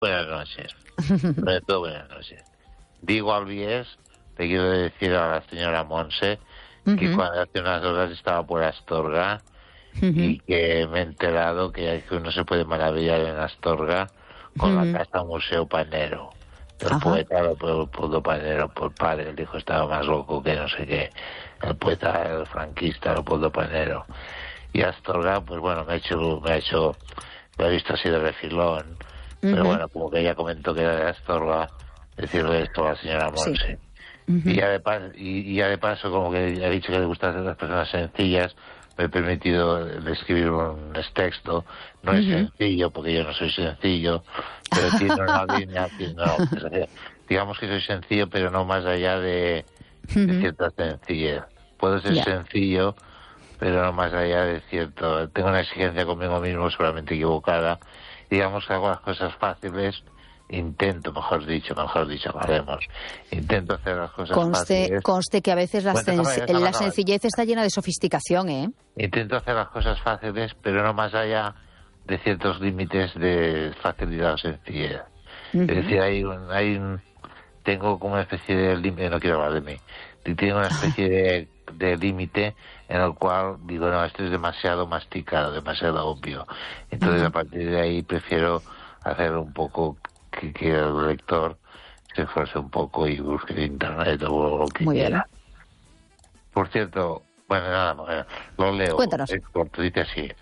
Buenas noches. Sobre todo, buenas noches. Digo al Bies, le quiero decir a la señora Monse que cuando hace unas horas estaba por Astorga y que me he enterado que uno se puede maravillar en Astorga con la casa Museo Panero. El poeta Leopoldo Panero, por padre, el hijo estaba más loco que no sé qué. El poeta, el franquista Leopoldo Panero. Y Astorga, pues bueno, me he visto así de refilón, pero bueno, como que ella comentó que era de Astorga, decirle esto a la señora Monse. Sí. Y ya de paso, como que ha dicho que le gustan las personas sencillas, me he permitido escribir un texto. No es sencillo, porque yo no soy sencillo, pero tiene una línea, digamos que soy sencillo, pero no más allá de cierta sencillez. Puedo ser sencillo, pero no más allá de cierto. Tengo una exigencia conmigo mismo seguramente equivocada. Digamos que hago las cosas fáciles, intento hacer las cosas fáciles. Conste que a veces la sencillez está llena de sofisticación, ¿eh? Intento hacer las cosas fáciles, pero no más allá de ciertos límites de facilidad o sencillez. Es decir, tengo como una especie de límite, no quiero hablar de mí, tengo una especie de límite en el cual digo, no, esto es demasiado masticado, demasiado obvio. Entonces, a partir de ahí prefiero hacer un poco que el lector se esfuerce un poco y busque en internet o lo que quiera. Por cierto, bueno, nada, lo leo. Cuéntanos. Es corto, dice así.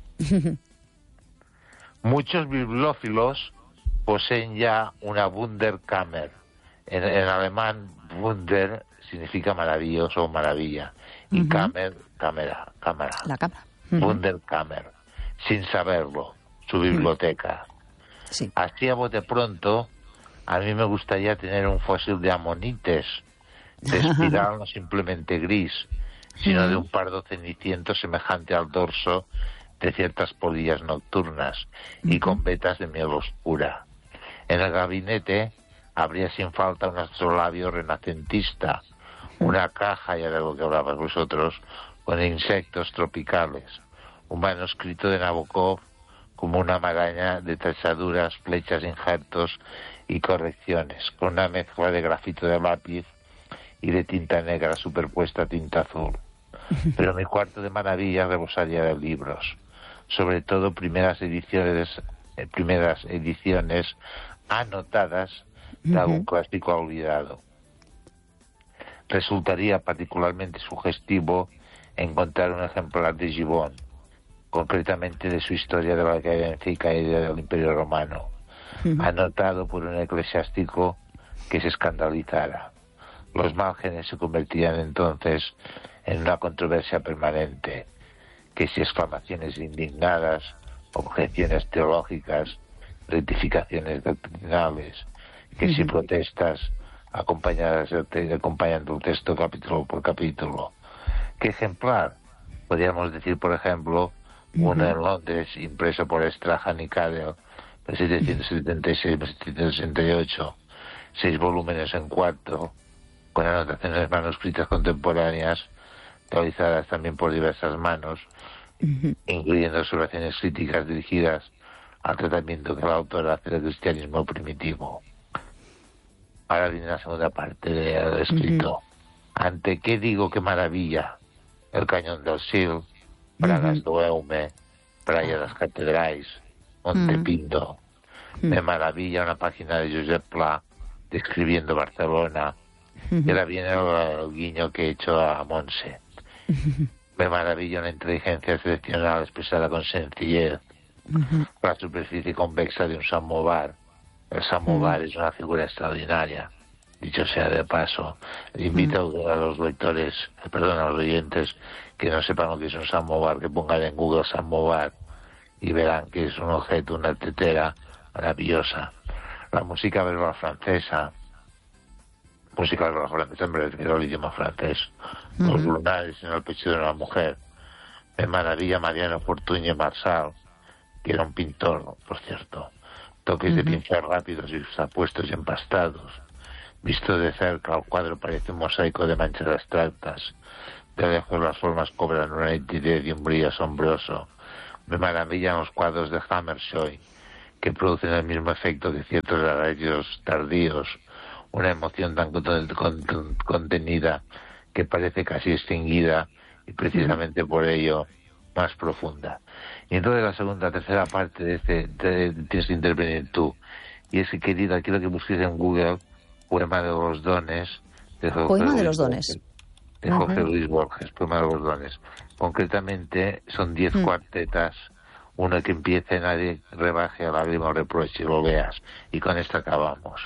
Muchos bibliófilos poseen ya una Wunderkammer. En alemán, Wunder significa maravilloso o maravilla. Y Kammer, cámara. La cámara. Wunderkammer. Sin saberlo, su biblioteca. Sí. Así a bote pronto, a mí me gustaría tener un fósil de amonites, de espiral no simplemente gris, sino de un pardo ceniciento semejante al dorso de ciertas polillas nocturnas y con vetas de miel oscura. En el gabinete habría sin falta un astrolabio renacentista, una caja, ya de lo que hablabas vosotros, con insectos tropicales, un manuscrito de Nabokov como una maraña de tachaduras, flechas, injertos y correcciones, con una mezcla de grafito de lápiz y de tinta negra superpuesta a tinta azul. Pero mi cuarto de maravillas rebosaría de libros, sobre todo primeras ediciones anotadas de algún clásico olvidado. Resultaría particularmente sugestivo encontrar un ejemplar de Gibbon, concretamente de su historia de la decadencia y caída del Imperio Romano, anotado por un eclesiástico que se escandalizara. Los márgenes se convertirían entonces en una controversia permanente, que si exclamaciones indignadas, objeciones teológicas, rectificaciones doctrinales, que si protestas acompañando el texto capítulo por capítulo. ¿Qué ejemplar? Podríamos decir, por ejemplo, uno en Londres, impreso por Strahan y Cadell, de 776-768, 6 volúmenes en cuarto, con anotaciones manuscritas contemporáneas, realizadas también por diversas manos, incluyendo observaciones críticas dirigidas al tratamiento que el autor hace del cristianismo primitivo. Ahora viene la segunda parte del escrito. ¿Ante qué digo qué maravilla? El cañón del Sil, Pragas do Eume, Praia das Catedrais, Montepinto. Me maravilla una página de Josep Pla describiendo Barcelona. Y ahora viene el guiño que he hecho a Monse. Me maravilla una inteligencia excepcional expresada con sencillez. La superficie convexa de un samovar. El samovar es una figura extraordinaria. Dicho sea de paso, invito a los lectores, a los oyentes que no sepan lo que es un samovar, que pongan en Google samovar y verán que es un objeto, una tetera maravillosa. La música verbal francesa, me refiero al idioma francés, los lunares en el pecho de una mujer. Me maravilla Mariano Fortuny Marsal, que era un pintor, por cierto. Toques de pincel rápidos y apuestos y empastados. Visto de cerca, el cuadro parece un mosaico de manchas abstractas. De lejos las formas cobran una nitidez y un brillo asombroso. Me maravillan los cuadros de Hammershøi, que producen el mismo efecto que ciertos adagios tardíos, una emoción tan contenida que parece casi extinguida y precisamente por ello más profunda. Y entonces la segunda, tercera parte de tienes que intervenir tú. Y es que, querida, quiero que busques en Google Poema de los Dones. Poema de los Dones. De Jorge Luis Borges, Poema de los Dones. Concretamente son 10 cuartetas, uno que empiece nadie rebaje a lágrima o reproche, lo veas. Y con esto acabamos.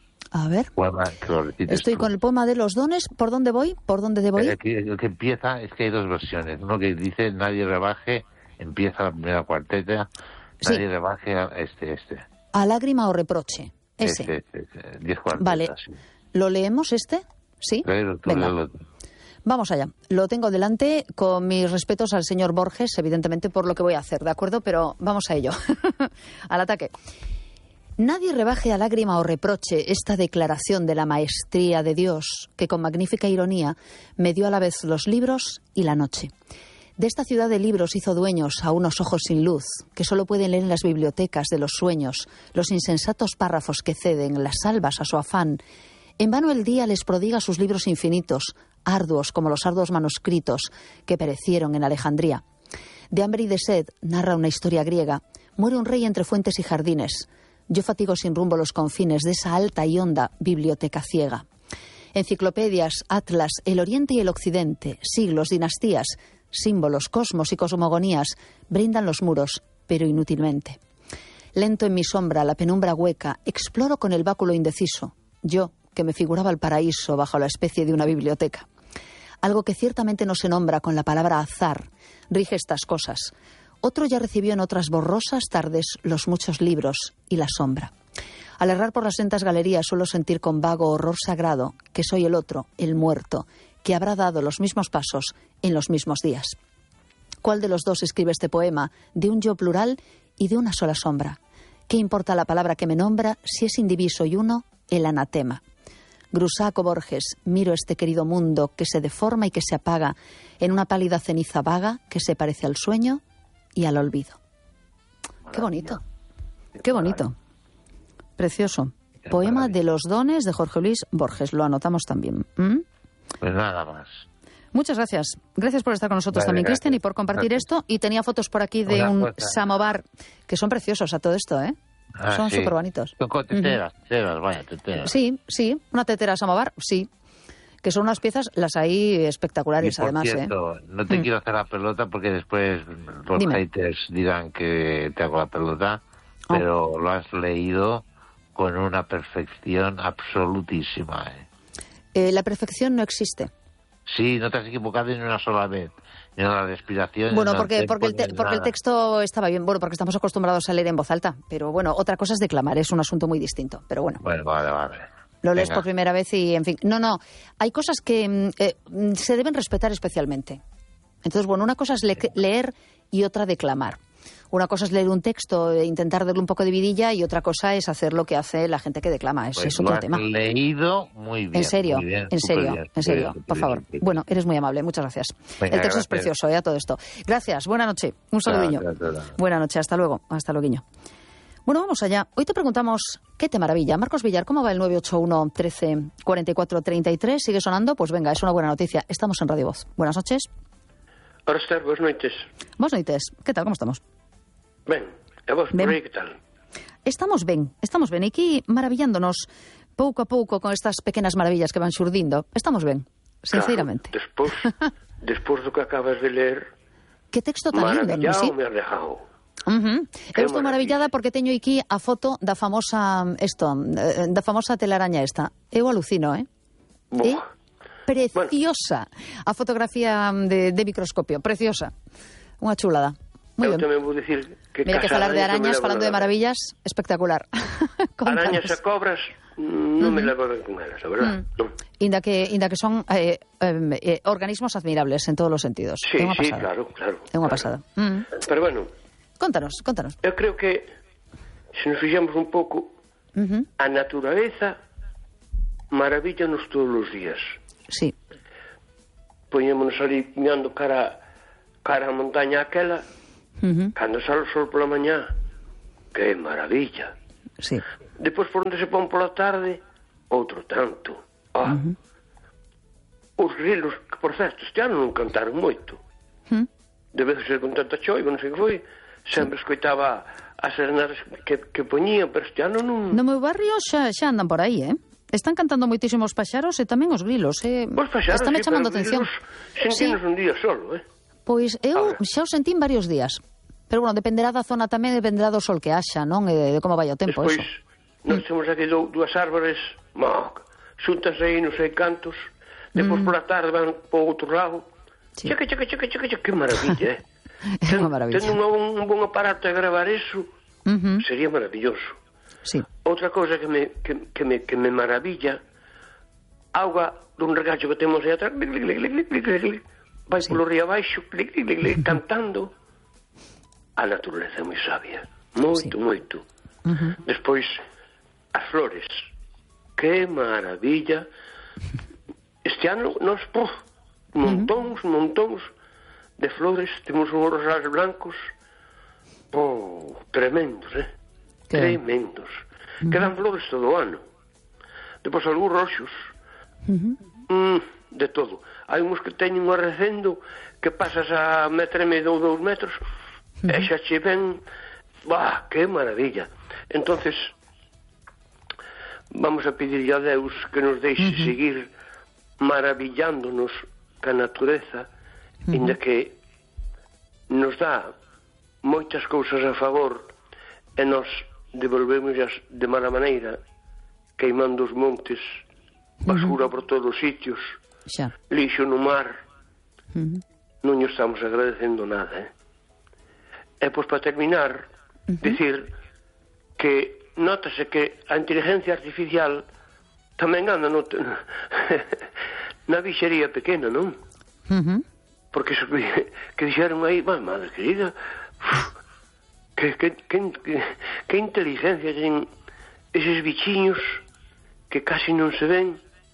A ver, poema, estoy tú. Con el Poema de los Dones. ¿Por dónde voy? ¿Por dónde voy? El que empieza es que hay dos versiones. Uno que dice nadie rebaje, empieza la primera cuarteta, nadie rebaje a este. A lágrima o reproche. Ese. 10 cuartetas. Vale. Sí. ¿Lo leemos este? ¿Sí? Venga. Vamos allá. Lo tengo delante, con mis respetos al señor Borges, evidentemente, por lo que voy a hacer, ¿de acuerdo? Pero vamos a ello. Al ataque. Nadie rebaje a lágrima o reproche esta declaración de la maestría de Dios, que con magnífica ironía me dio a la vez los libros y la noche. De esta ciudad de libros hizo dueños a unos ojos sin luz, que solo pueden leer en las bibliotecas de los sueños los insensatos párrafos que ceden las albas a su afán. En vano el día les prodiga sus libros infinitos, arduos como los arduos manuscritos que perecieron en Alejandría. De hambre y de sed narra una historia griega. Muere un rey entre fuentes y jardines. Yo fatigo sin rumbo los confines de esa alta y honda biblioteca ciega. Enciclopedias, atlas, el oriente y el occidente, siglos, dinastías, símbolos, cosmos y cosmogonías brindan los muros, pero inútilmente. Lento en mi sombra, la penumbra hueca, exploro con el báculo indeciso. Yo, que me figuraba el paraíso bajo la especie de una biblioteca. Algo que ciertamente no se nombra con la palabra azar, rige estas cosas. Otro ya recibió en otras borrosas tardes los muchos libros y la sombra. Al errar por las lentas galerías suelo sentir con vago horror sagrado que soy el otro, el muerto, que habrá dado los mismos pasos en los mismos días. ¿Cuál de los dos escribe este poema de un yo plural y de una sola sombra? ¿Qué importa la palabra que me nombra si es indiviso y uno, el anatema? Grusac o Borges, miro este querido mundo que se deforma y que se apaga en una pálida ceniza vaga que se parece al sueño y al olvido. Qué bonito, qué bonito. Precioso. Poema de los Dones de Jorge Luis Borges. Lo anotamos también. Pues nada más. Muchas gracias. Gracias por estar con nosotros también, Cristian, y por compartir esto. Y tenía fotos por aquí de un samovar, que son preciosos a todo esto, ¿eh? Son súper bonitos. Son teteras, vaya, teteras. Sí, una tetera samovar, sí. Que son unas piezas, las hay espectaculares, además. Cierto, no te quiero hacer la pelota porque después los haters dirán que te hago la pelota, pero lo has leído con una perfección absolutísima. La perfección no existe. Sí, no te has equivocado ni una sola vez. Ni en la respiración. Bueno, porque el texto estaba bien. Bueno, porque estamos acostumbrados a leer en voz alta. Pero bueno, otra cosa es declamar, es un asunto muy distinto. Pero bueno. Bueno, vale. Lo lees por primera vez y, en fin. No. Hay cosas que se deben respetar especialmente. Entonces, bueno, una cosa es leer y otra declamar. Una cosa es leer un texto e intentar darle un poco de vidilla y otra cosa es hacer lo que hace la gente que declama. Pues es otro tema. Leído muy bien. En serio, por favor. Bueno, eres muy amable, muchas gracias. El texto es precioso, a todo esto. Gracias, buena noche. Un saludiño. Buena noche, hasta luego. Hasta luego. Bueno, vamos allá. Hoy te preguntamos, ¿qué te maravilla? Marcos Villar, ¿cómo va el 981 13 44 33? ¿Sigue sonando? Pues venga, es una buena noticia. Estamos en Radio Voz. Buenas noches. Ora estar, boas noites. Boas noites. ¿Qué tal? ¿Cómo estamos? Ben, e vos, por aí, que tal? Estamos ben. E aquí maravillándonos pouco a pouco con estas pequenas maravillas que van xurdindo. Estamos ben, sinceramente. Claro, despois do que acabas de ler, que texto tan lindo, non? Maravillado me has dejado. Eu estou maravillada porque teño aquí a foto da famosa telaraña esta. Eu alucino, É preciosa. A fotografía de microscopio, preciosa. Unha chulada. Muy eu tamén vou dicir que... Mira, que falar de arañas, falando de maravillas, espectacular. Arañas e cobras non me levo ben con elas, a verdad. Inda que son organismos admirables en todos os sentidos. Sí, claro. É unha pasada. Pero bueno... Contanos. Eu creo que se nos fixamos un pouco a naturaleza maravíllanos todos os días. Sí. Poñémonos ali mirando cara a montaña aquela. Cando sale o sol pola mañá, que maravilla. Sí. Depois, por onde se pon pola tarde, outro tanto. Os grilos, que por certo, este ano non cantaron moito. De veces con tanta choiva, non sei que foi, sempre escoitaba as serenatas que poñían, pero este ano non... No meu barrio xa andan por aí, Están cantando moitísimos paxaros e tamén os grilos, Os paxaros, Están chamando atención. Sentimos un día solo, Pois eu xa o sentín varios días. Pero, bueno, dependerá da zona tamén, dependerá do sol que haxa, non? E de como vai o tempo, despois, eso. Nós temos aquí dúas árbores, xuntanse aí non sei cantos, depois pola tarde van por outro lado. Sí. Checa, que maravilla, É unha maravilla. Tendo un bon aparato de gravar eso, sería maravilloso. Sí. Outra cousa que me maravilla, auga dun regacho que temos aí atrás, vai polo río abaixo, cantando. A natureza é moi sabia, moito. Despois, as flores, que maravilla. Este ano nos montóns de flores, temos uns rosales blancos tremendos, tremendos, que dan flores todo o ano. Depois algúns roxos, de todo. Hai uns que teñen un arrecendo que pasas a metro e medio ou 2 metros e xa che ven, que maravilla. Entonces vamos a pedirle a Deus que nos deixe seguir maravillándonos ca natureza, inda que nos dá moitas cousas a favor e nos devolvemos de mala maneira, queimando os montes, basura por todos os sitios, lixo no mar. Non nos estamos agradecendo nada. E pois para terminar, dicir que nótase que a inteligencia artificial tamén anda na bixería pequena, non? Porque eso que dixeron aí, madre querida, que inteligencia ten eses bichiños que casi non se ven.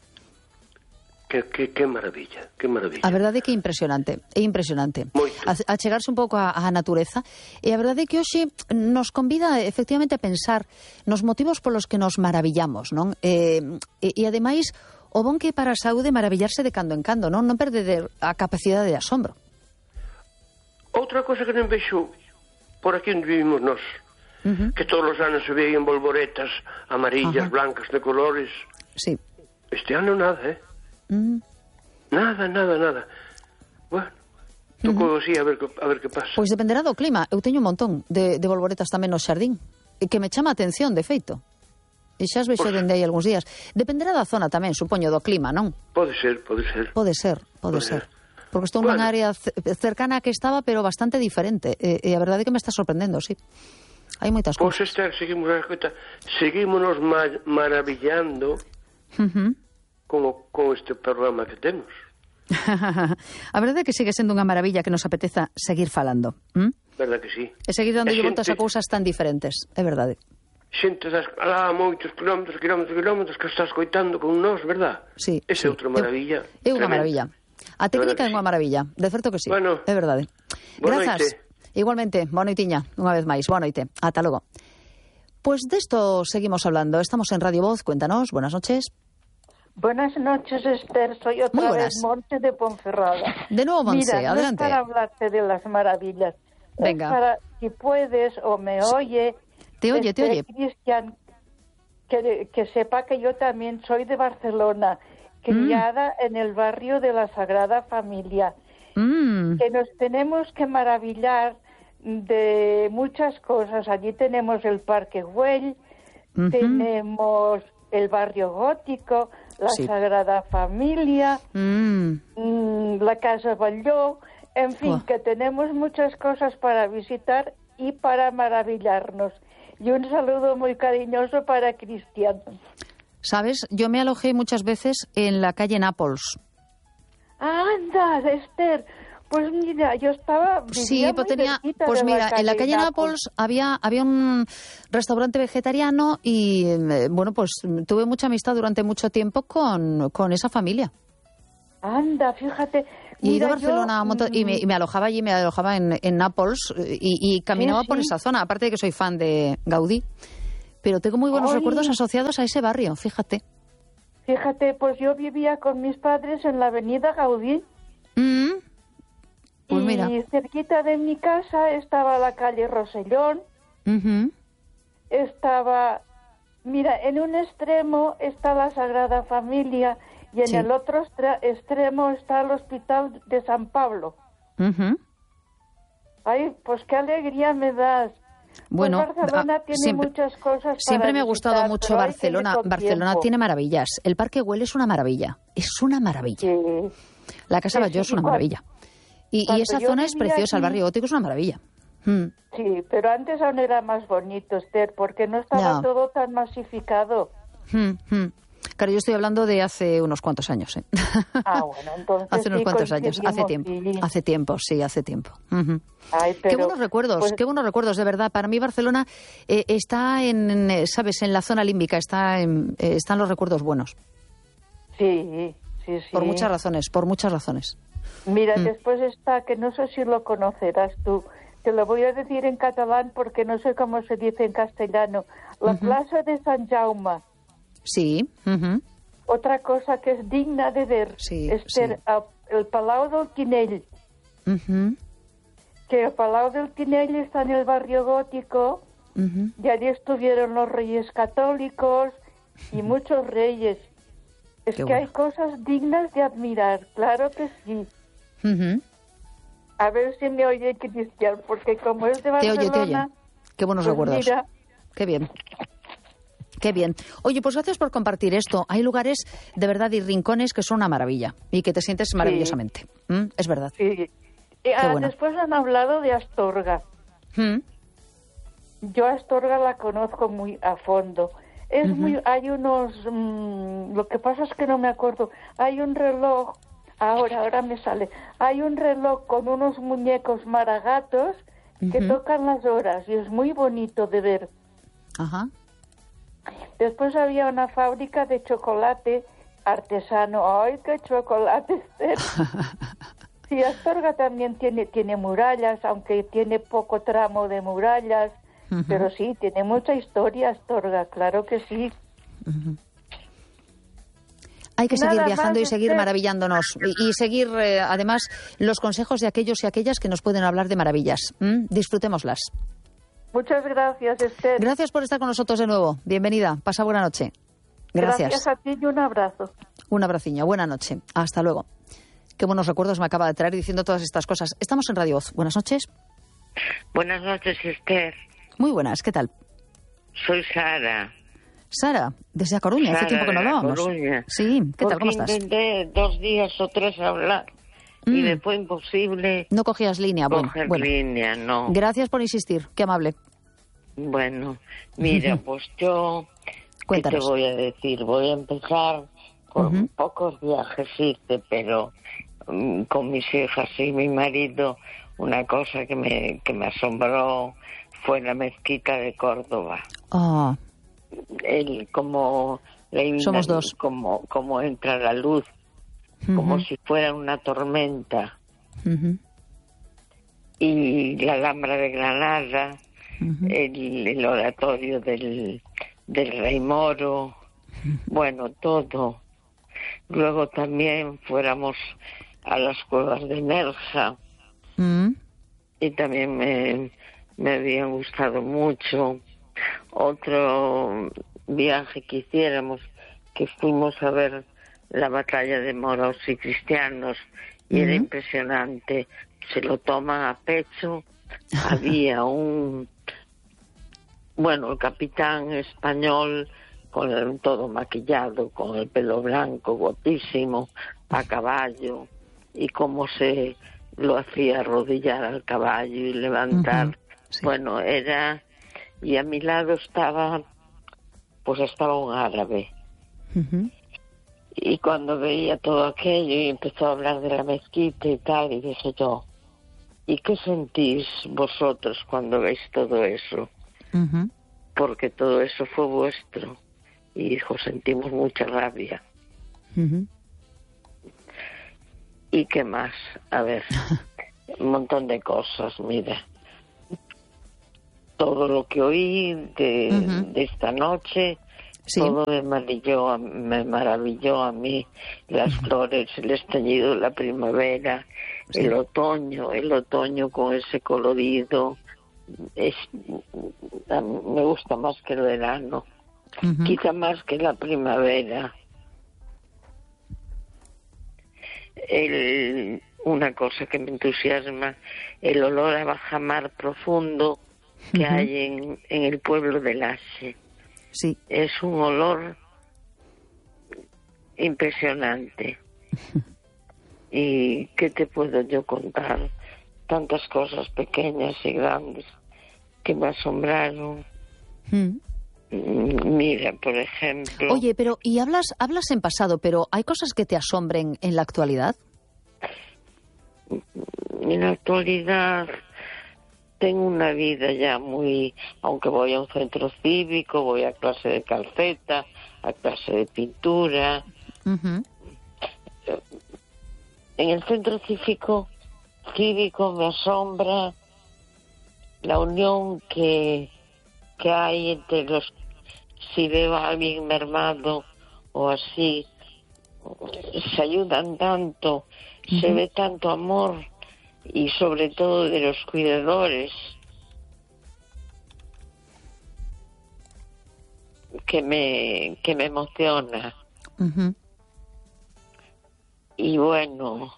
Que maravilla, que maravilla. A verdade é que é impresionante, Moito. A chegarse un pouco á natureza, e a verdade é que hoxe nos convida efectivamente a pensar nos motivos polos que nos maravillamos, non? E ademais, o bon que é para a saúde maravillarse de cando en cando, non perder a capacidade de asombro. Outra cosa que non vexo por aquí onde vivimos nós, que todos os anos se veían bolboretas amarillas, blancas, de colores. Sí. Este ano nada, Nada. Bueno, tocou así a ver que pasa. Pois dependerá do clima. Eu teño un montón de bolboretas tamén no xardín, que me chama a atención, de feito. E xa as vexo dende aí algúns días. Dependerá da zona tamén, supoño, do clima, non? Pode ser. Pode ser. Porque estou nunha área cercana a que estaba, pero bastante diferente. E a verdade é que me está sorprendendo, sí. Hai moitas cousas. Pois Esther, seguímonos maravillando con este programa que temos. A verdade é que sigue sendo unha maravilla que nos apeteza seguir falando. Verdad que sí. E seguir dando voltas a cousas tan diferentes, é verdade. Xente moitos kilómetros que está escoitando con nós, verdad? Sí. Esa é outra maravilla. É unha maravilla. A técnica é unha maravilla, de certo que sí. Bueno, é verdade. Grazas. Igualmente, boa noitiña, unha vez máis. Boa noite. Ata logo. Pues de esto seguimos hablando. Estamos en Radio Voz. Cuéntanos. Buenas noches. Buenas noches, Esther. Soy otra vez Monte de Ponferrada. De nuevo, Monse, mira, adelante. No es para hablarte de las maravillas. Venga. Es para, si puedes o me oye... Te oye. Cristian, que sepa que yo también soy de Barcelona, criada en el barrio de la Sagrada Familia. Que nos tenemos que maravillar de muchas cosas. Allí tenemos el Parque Güell, tenemos el barrio gótico, la Sagrada Familia, la Casa Batlló, en fin, que tenemos muchas cosas para visitar y para maravillarnos. Y un saludo muy cariñoso para Cristian. ¿Sabes? Yo me alojé muchas veces en la calle Nápoles. ¡Anda, Esther! Pues mira, yo estaba... Sí, pues mira, en la calle Nápoles había un restaurante vegetariano y, bueno, pues tuve mucha amistad durante mucho tiempo con esa familia. Anda, fíjate, Y he ido a Barcelona y me alojaba allí, me alojaba en Nápoles y caminaba por esa zona, aparte de que soy fan de Gaudí. Pero tengo muy buenos recuerdos asociados a ese barrio, fíjate. Fíjate, pues yo vivía con mis padres en la avenida Gaudí. Pues mira. Y cerquita de mi casa estaba la calle Rosellón. Estaba, mira, en un extremo está la Sagrada Familia y en el otro extremo está el Hospital de San Pablo. Ay, pues qué alegría me das. Bueno, pues Barcelona tiene muchas cosas siempre me ha gustado mucho Barcelona. Barcelona tiene maravillas. El Parque Güell es una maravilla. Es una maravilla. Sí. La Casa Batlló es una maravilla. Y esa zona es preciosa. El barrio gótico es una maravilla. Sí, pero antes aún era más bonito, Esther, porque no estaba todo tan masificado. Claro, yo estoy hablando de hace unos cuantos años. Bueno, entonces hace unos cuantos años, hace tiempo. Sí. Hace tiempo. Ay, pero, qué buenos recuerdos, qué buenos recuerdos, de verdad. Para mí Barcelona está ¿sabes? En la zona límbica, están los recuerdos buenos. Sí. Por muchas razones. Mira, después está, que no sé si lo conocerás tú, te lo voy a decir en catalán porque no sé cómo se dice en castellano. La Plaza de Sant Jaume. Sí. Otra cosa que es digna de ver. El Palau del Tinell. Que el Palau del Tinell está en el barrio gótico y allí estuvieron los reyes católicos y muchos reyes. Es que hay cosas dignas de admirar, claro que sí. A ver si me oye Cristian, porque como es de Barcelona... Te oye. Qué buenos recuerdos. Mira. Qué bien. Qué bien. Oye, pues gracias por compartir esto. Hay lugares de verdad y rincones que son una maravilla y que te sientes maravillosamente. Es verdad. Sí. Después han hablado de Astorga. Yo Astorga la conozco muy a fondo. Hay unos... lo que pasa es que no me acuerdo. Hay un reloj... Ahora me sale. Hay un reloj con unos muñecos maragatos que tocan las horas y es muy bonito de ver. Después había una fábrica de chocolate artesano. ¡Ay, qué chocolate! Sí, Astorga también tiene murallas, aunque tiene poco tramo de murallas, pero sí, tiene mucha historia Astorga, claro que sí. Hay que seguir viajando y seguir maravillándonos y seguir, además, los consejos de aquellos y aquellas que nos pueden hablar de maravillas. Disfrutémoslas. Muchas gracias, Esther. Gracias por estar con nosotros de nuevo. Bienvenida. Pasa buena noche. Gracias. Gracias a ti y un abrazo. Un abraciño. Buena noche. Hasta luego. Qué buenos recuerdos me acaba de traer diciendo todas estas cosas. Estamos en Radio Voz. Buenas noches. Buenas noches, Esther. Muy buenas. ¿Qué tal? Soy Sara. Sara, desde A Coruña. Hace tiempo que no hablábamos. Coruña. Sí. ¿Qué tal? ¿Cómo estás? Intenté 2 días o 3 hablar y me fue imposible. No cogías línea. Bueno. Línea, no. Gracias por insistir. Qué amable. Bueno, mira, pues yo... Cuéntanos. ¿Qué te voy a decir? Voy a empezar con pocos viajes, pero con mis hijas y mi marido, una cosa que me asombró fue la mezquita de Córdoba. Somos dos. Como entra la luz, como si fuera una tormenta. Y la Alhambra de Granada, el oratorio del Rey Moro, bueno, todo. Luego también fuéramos a las cuevas de Nerja, y también me habían gustado mucho. Otro viaje que hiciéramos, que fuimos a ver la batalla de moros y cristianos, y era impresionante, se lo toman a pecho. Había el capitán español con todo maquillado, con el pelo blanco, guapísimo, a caballo, y cómo se lo hacía arrodillar al caballo y levantar. Sí. Bueno, era... Y a mi lado estaba un árabe. Y cuando veía todo aquello y empezó a hablar de la mezquita y tal, y dije yo, ¿y qué sentís vosotros cuando veis todo eso? Porque todo eso fue vuestro. Y dijo, sentimos mucha rabia. ¿Y qué más? A ver, un montón de cosas, mira. Todo lo que oí de esta noche, sí. Todo me maravilló a mí. Las flores, el estallido de la primavera, sí. el otoño con ese colorido. Me gusta más que el verano, quizá más que la primavera. Una cosa que me entusiasma, el olor a bajamar profundo que hay en el pueblo de Laxe. Sí. Es un olor impresionante. ¿Y qué te puedo yo contar? Tantas cosas pequeñas y grandes que me asombraron. Mira, por ejemplo... Oye, pero, y hablas en pasado, pero ¿hay cosas que te asombren en la actualidad? En la actualidad tengo una vida ya muy... Aunque voy a un centro cívico, voy a clase de calceta, a clase de pintura. En el centro cívico me asombra la unión que hay entre los... Si veo a alguien mermado o así, se ayudan tanto, se ve tanto amor, y sobre todo de los cuidadores, que me emociona. Y bueno,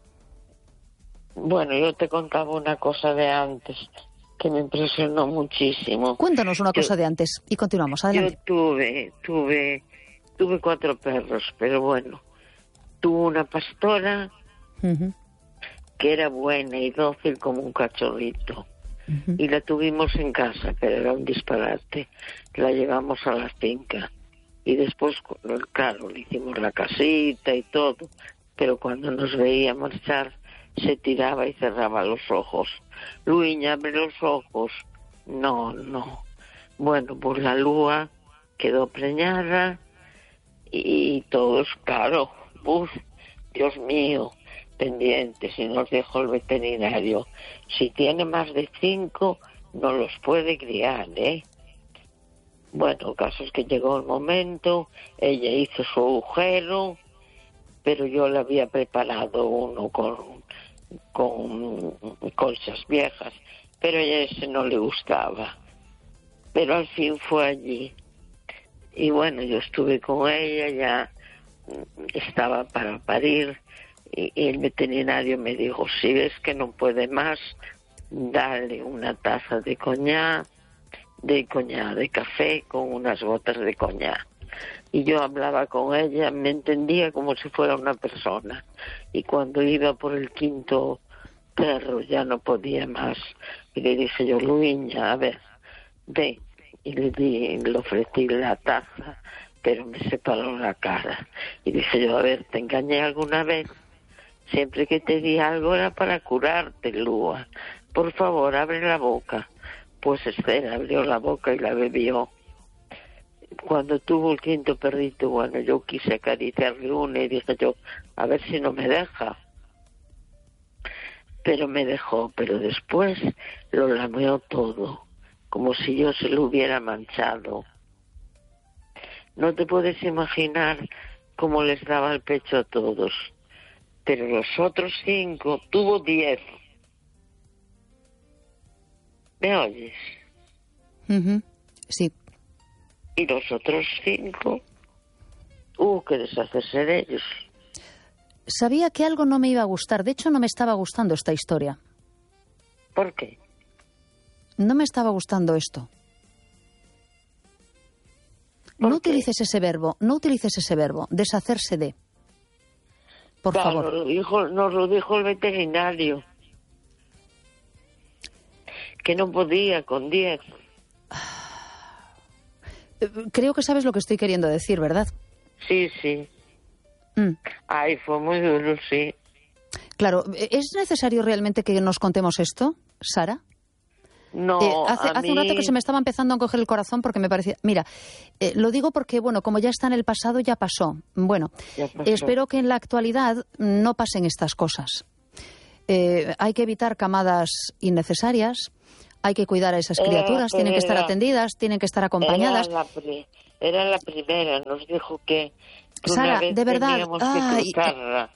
yo te contaba una cosa de antes que me impresionó muchísimo. Cuéntanos una cosa de antes y continuamos. Adelante. Yo tuve 4 perros, pero bueno, tuve una pastora que era buena y dócil como un cachorrito. Y la tuvimos en casa, pero era un disparate. La llevamos a la finca. Y después, claro, le hicimos la casita y todo. Pero cuando nos veía marchar, se tiraba y cerraba los ojos. Luiña, abre los ojos. No. Bueno, pues la lúa quedó preñada y todos, claro, Dios mío, pendientes, y nos dijo el veterinario, si tiene más de 5, no los puede criar, ¿eh? Bueno, el caso es que llegó el momento, ella hizo su agujero, pero yo le había preparado uno con colchas viejas, pero a ese no le gustaba. Pero al fin fue allí. Y bueno, yo estuve con ella, ya estaba para parir, y el veterinario me dijo, si ves que no puede más, dale una taza de coñac, de café con unas gotas de coñac. Y yo hablaba con ella, me entendía como si fuera una persona. Y cuando iba por el 5º perro ya no podía más. Y le dije yo, Luiña, a ver, ven. Y le ofrecí la taza, pero me separó la cara. Y dije yo, a ver, ¿te engañé alguna vez? Siempre que te di algo era para curarte, Lúa. Por favor, abre la boca. Pues Esther abrió la boca y la bebió. Cuando tuvo el 5º perrito, bueno, yo quise acariciarle uno y dije yo, a ver si no me deja. Pero me dejó, pero después lo lameó todo, como si yo se lo hubiera manchado. No te puedes imaginar cómo les daba el pecho a todos. Pero los otros 5, tuvo 10. ¿Me oyes? Sí. Y los otros 5, hubo que deshacerse de ellos. Sabía que algo no me iba a gustar. De hecho, no me estaba gustando esta historia. ¿Por qué? No me estaba gustando esto. No utilices ese verbo, deshacerse de. Por favor. Nos lo dijo el veterinario. Que no podía con 10. Creo que sabes lo que estoy queriendo decir, ¿verdad? Sí. Ay, fue muy duro, sí. Claro, ¿es necesario realmente que nos contemos esto, Sara? No, hace un rato que se me estaba empezando a coger el corazón porque me parecía... Mira, lo digo porque, bueno, como ya está en el pasado, ya pasó. Bueno, espero que en la actualidad no pasen estas cosas. Hay que evitar camadas innecesarias, hay que cuidar a esas criaturas, tienen que estar atendidas, tienen que estar acompañadas. Era la primera, nos dijo que Sara, una vez de verdad, teníamos que cruzarla.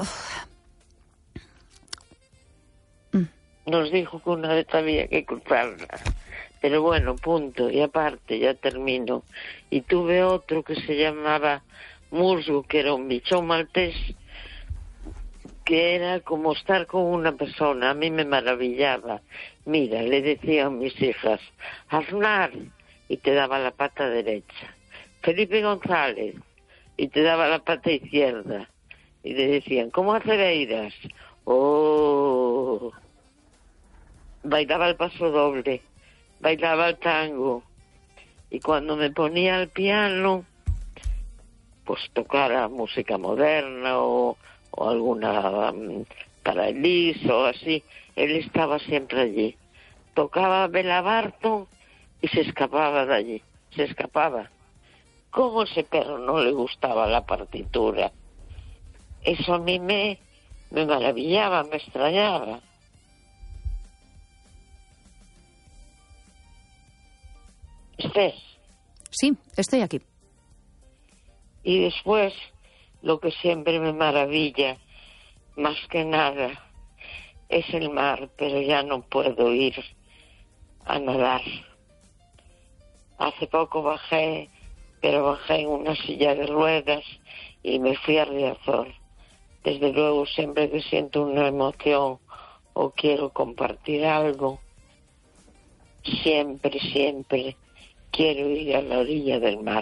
Nos dijo que una vez había que cruzarla. Pero bueno, punto, y aparte, ya termino. Y tuve otro que se llamaba musgo, que era un bichón maltés, que era como estar con una persona. A mí me maravillaba. Mira, le decía a mis hijas, Aznar, y te daba la pata derecha. Felipe González, y te daba la pata izquierda. Y le decían, ¿cómo Acereiras? Oh... Bailaba el paso doble, bailaba el tango, y cuando me ponía al piano, pues tocara música moderna o alguna para Elis o así, él estaba siempre allí. Tocaba Bela Barton y se escapaba de allí, se escapaba. ¿Cómo ese perro no le gustaba la partitura? Eso a mí me maravillaba, me extrañaba. ¿Estés? Sí, estoy aquí. Y después, lo que siempre me maravilla, más que nada, es el mar, pero ya no puedo ir a nadar. Hace poco bajé, pero bajé en una silla de ruedas y me fui a Riazor. Desde luego, siempre que siento una emoción o quiero compartir algo, siempre quiero ir a la orilla del mar.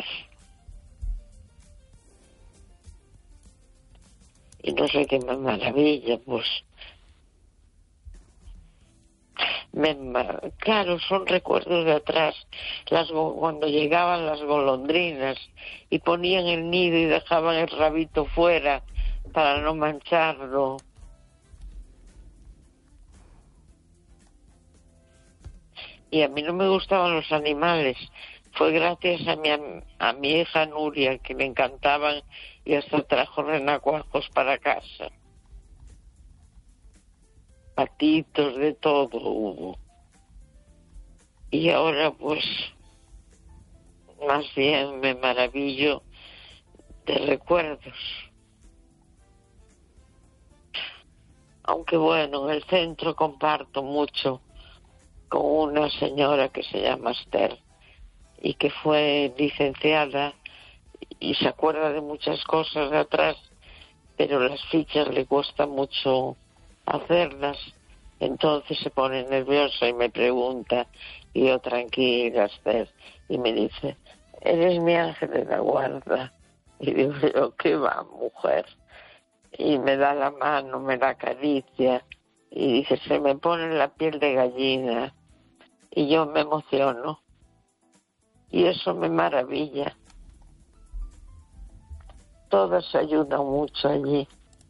Y no sé qué me maravilla, pues. Claro, son recuerdos de atrás. Cuando llegaban las golondrinas y ponían el nido y dejaban el rabito fuera para no mancharlo. Y a mí no me gustaban los animales. Fue gracias a mi hija Nuria, que me encantaban, y hasta trajo renacuajos para casa. Patitos, de todo hubo. Y ahora, pues, más bien me maravillo de recuerdos. Aunque bueno, en el centro comparto mucho con una señora que se llama Esther y que fue licenciada y se acuerda de muchas cosas de atrás, pero las fichas le cuesta mucho hacerlas, entonces se pone nerviosa y me pregunta, y yo tranquila, Esther, y me dice, eres mi ángel de la guarda. Y digo yo, ¿qué va, mujer? Y me da la mano, me la acaricia y dice, se me pone la piel de gallina. Y yo me emociono. Y eso me maravilla. Todas ayudan mucho allí.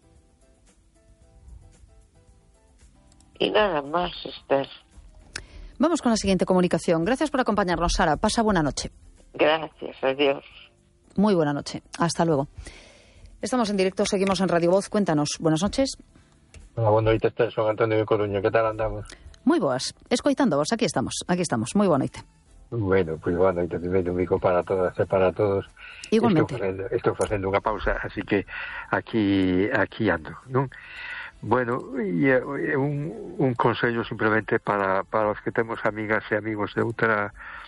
Y nada más, Esther. Vamos con la siguiente comunicación. Gracias por acompañarnos, Sara. Pasa buena noche. Gracias, adiós. Muy buena noche. Hasta luego. Estamos en directo, seguimos en Radio Voz. Cuéntanos. Buenas noches. Hola, buenas noches, Esther. Son Antonio de Coruña. ¿Qué tal andamos? Moi boas. Escoitando vos, aquí estamos. Moi boa noite. Bueno, pois boa noite, primeiro mico para todas e para todos. Igualmente. Estou facendo unha pausa, así que aquí ando, non? Bueno, e un consello simplemente para os que temos amigas e amigos de outra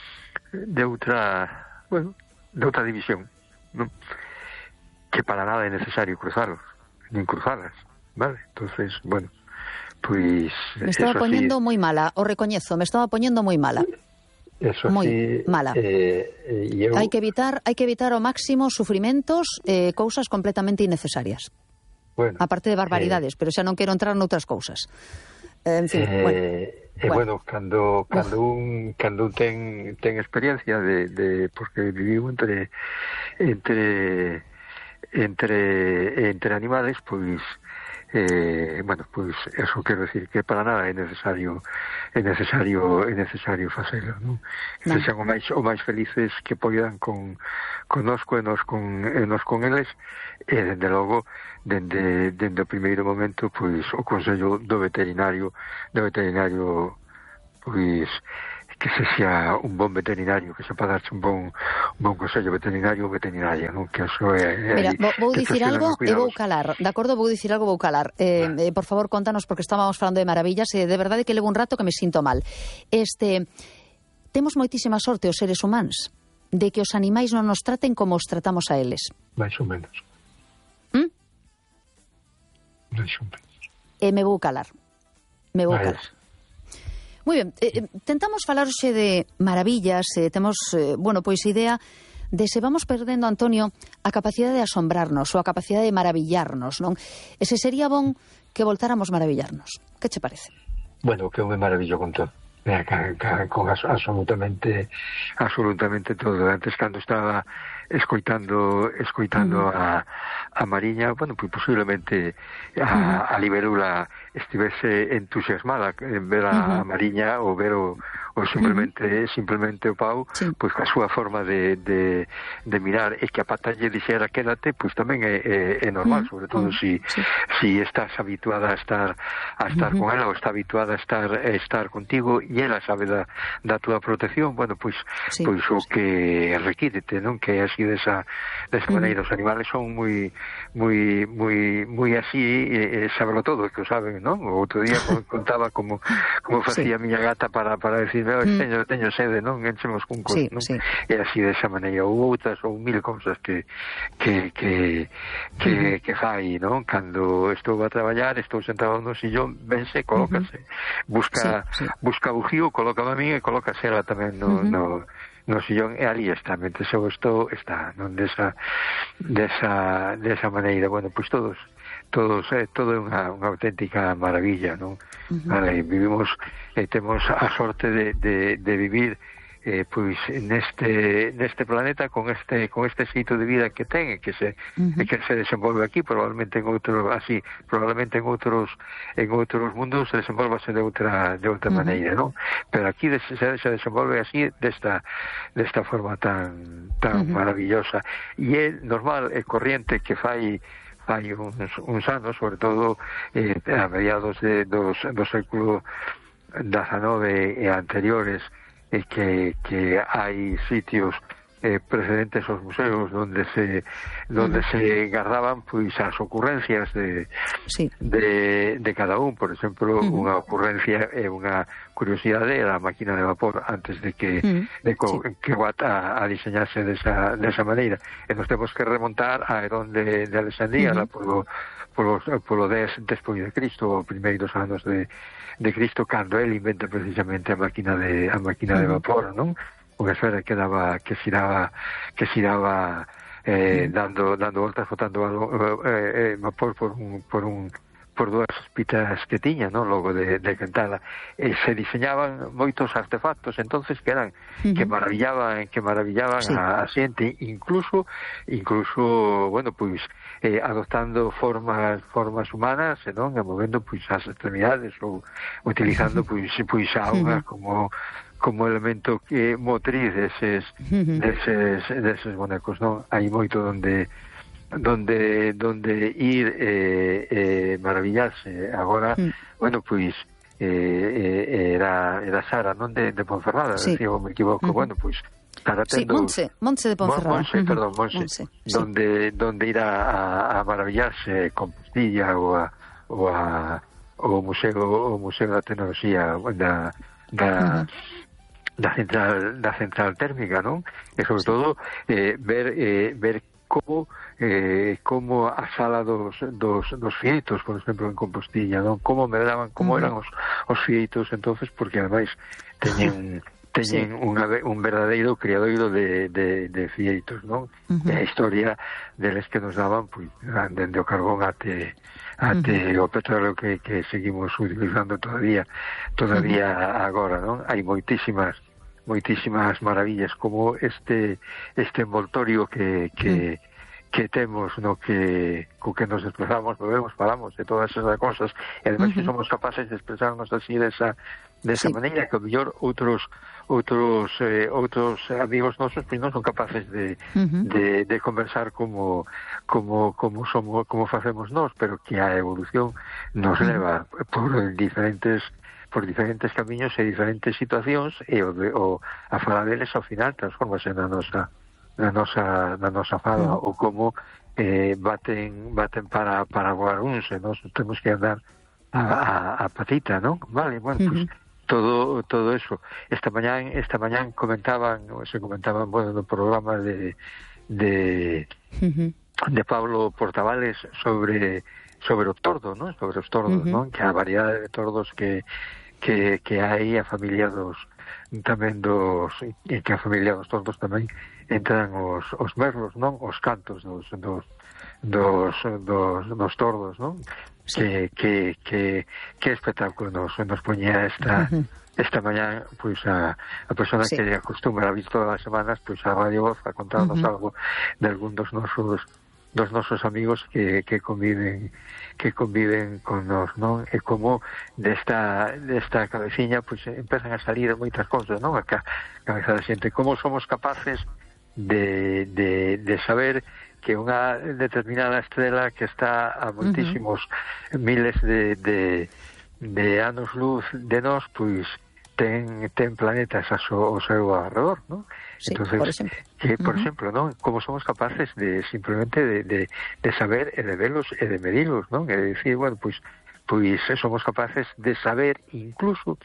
división, non? Que para nada é necesario cruzarlos, nin cruzarlas, vale? Entonces, bueno, pois... Me estaba poniendo moi mala, o recoñezo, me estaba poniendo moi mala. Eso moi sí, mala. Hai que evitar ao máximo sufrimentos, cousas completamente innecesarias. Bueno, aparte de barbaridades, pero xa non quero entrar noutras cousas. En fin, bueno, cando un ten experiencia de porque viviu entre animales, pois bueno, pois eso quero decir que para nada é necesario facelo, non? Que sexan o máis felices que poidan connosco e nos con eles, e dende logo dende o primeiro momento pois o consello do veterinario pois que se sea un bon veterinario, que sepa darse un bon consello veterinario ou veterinaria, non? Que eso é... Mira, vou dicir algo e vou calar, de acordo? Vou dicir algo, vou calar. Por favor, contanos, porque estábamos falando de maravillas, e de verdade que levo un rato que me sinto mal. Temos moitísima sorte os seres humanos de que os animais non nos traten como os tratamos a eles. Mais ou menos. Mais ou menos. E me vou calar. Moi ben, tentamos falar hoxe de maravillas, temos, pois idea de se vamos perdendo, Antonio, a capacidade de asombrarnos ou a capacidade de maravillarnos, non? E se sería bon que voltáramos maravillarnos. Que che parece? Bueno, que eu me maravillo con todo. Con absolutamente todo. Antes, cando estaba escoitando a Mariña, bueno, pois posiblemente a Liberula estivese entusiasmada en ver a Mariña ou ver o simplemente o Pau, pois a súa forma de mirar, e que a pata lle dixera quédate, pois tamén é normal, sobre todo si estás habituada a estar con ela, ou está habituada a estar contigo, e ela sabe da túa protección, bueno, pois o que requírete, non? Que é así desa maneira. Os animales son moi así, sábelo todo, que o saben, non? O outro día contaba como facía a miña gata para decir, teño sede, non? Enchemos cun cos, non? E así desa maneira, ou outras, ou mil cousas que fai, non? Cando estou a traballar, estou sentado no sillón, vense, colócase, busca bujío, colócame a mí e colócase ela tamén no sillón, e ali está, mentre eu estou, está, non? Desa maneira. Bueno, pois todo é unha auténtica maravilla, non? Vale, vivimos, temos a sorte de vivir pois neste planeta con este xeito de vida que ten e que se desenvolve aquí, probablemente en outros mundos se desenvolvase de outra maneira, non? Pero aquí se desenvolve así desta forma tan maravillosa, e é normal e corriente que fai uns anos, sobre todo a mediados do século XIX e anteriores, que hai sitios precedentes aos museos donde se guardaban pois as ocurrencias de cada un. Por exemplo, unha ocurrencia e unha curiosidade era a máquina de vapor, antes de que Watt a diseñarse desa maneira. E nos temos que remontar a Herón de Alexandría, polo 10 despois de Cristo, os primeiros anos de Cristo, cando ele inventa precisamente a máquina de vapor, non? Unha esfera que xiraba dando voltas, botando vapor por dúas pitas que tiña, non? Logo de quentala, e se diseñaban moitos artefactos entonces que eran que maravillaban a xente, incluso bueno, pois adoptando formas humanas, non? E movendo pois as extremidades, ou utilizando pois a auga como elemento motriz deses bonecos, non? Hai moito donde ir maravillarse. Agora, bueno, pois era Sara, non? De Ponferrada, decía, me equivoco. Bueno, pois Montse de Ponferrada. Montse. Donde ir a maravillarse Compostilla ou o Museo da Tecnoloxía da central térmica, non? E sobre todo ver como a sala dos fieitos, por exemplo, en Compostilla, non? Como medraban, como eran os fieitos entonces, porque ademais teñen un verdadeiro criadoiro de fieitos, non? E a historia deles que nos daban, pois, dende o carbón até o petróleo que seguimos utilizando todavía agora, non? Hai moitísimas maravillas, como este envoltorio que temos no que nos desplazamos, movemos, falamos de todas esas cosas, e ademais que somos capaces de expresarnos así desa maneira, que o mellor outros amigos nosos pois non son capaces de conversar como facemos nós, pero que a evolución nos leva por diferentes camiños e diferentes situacións, e a fala deles ao final transformase na nosa fala, ou como baten para voar uns, e nós temos que andar a patita, non? Vale, bueno, pues todo eso. Esta mañán se comentaban, bueno, no programa de Pablo Portavales sobre o tordo, ¿no? Sobre os tordos, ¿no? Que a variedade de tordos que hai, a familia tamén e que a familia dos tordos tamén entran os merlos, non? Os cantos dos tordos, non? Sí. Que espectáculo nos poñía esta mañá, pois a persona que acostumbra a vir todas as semanas, pois a Radio Voz, a contarnos algo de algún dos nosos amigos que conviven con nós, non? E como desta cabeciña pois empezan a salir moitas cousas, non? A cabeza da xente, como somos capaces de saber que unha determinada estrela que está a moitísimos miles de anos luz de nós, pois ten planetas ao seu alrededor, non? Sí, entonces, por exemplo, ¿no? Como somos capaces de simplemente de saber e de verlos e de medirlos, ¿no? E de decir, bueno, pues somos capaces de saber incluso